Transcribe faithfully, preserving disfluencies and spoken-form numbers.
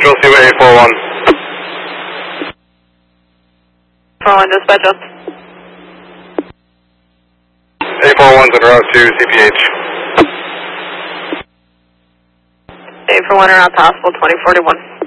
We'll see what A four one. four one, dispatch us. A four one's en route to C P H. A four one, around possible twenty forty-one.